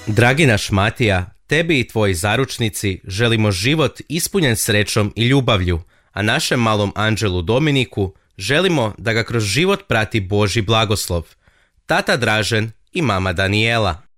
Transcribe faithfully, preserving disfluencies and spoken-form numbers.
Dragi naš Matija, tebi i tvoji zaručnici želimo život ispunjen srećom i ljubavlju, a našem malom anđelu Dominiku želimo da ga kroz život prati Božji blagoslov. Tata Dražen i mama Danijela.